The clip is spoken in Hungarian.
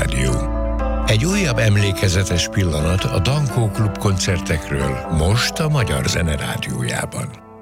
Zenerádió. Egy újabb emlékezetes pillanat a Dankó Klub koncertekről most a Magyar Zenerádiójában.